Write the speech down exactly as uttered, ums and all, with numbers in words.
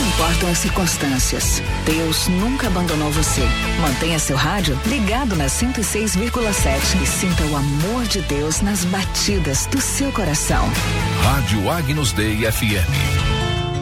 importam as circunstâncias, Deus nunca abandonou você. Mantenha seu rádio ligado na cento e seis vírgula sete e sinta o amor de Deus nas batidas do seu coração. Rádio Agnus Dei F M.